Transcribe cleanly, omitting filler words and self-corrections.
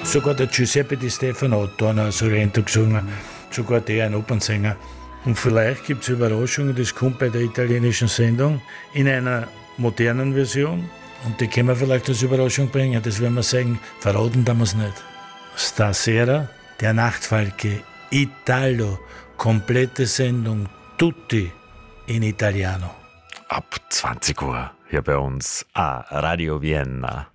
Sogar der Giuseppe Di Stefano hat da noch Sorrento gesungen, sogar der, ein Opernsänger. Und vielleicht gibt es Überraschungen, das kommt bei der italienischen Sendung in einer modernen Version. Und die können wir vielleicht als Überraschung bringen, das werden wir sagen, verraten wir es nicht. Stasera, der Nachtfalke, Italo, komplette Sendung, tutti in Italiano. Ab 20 Uhr hier bei uns, Radio Vienna.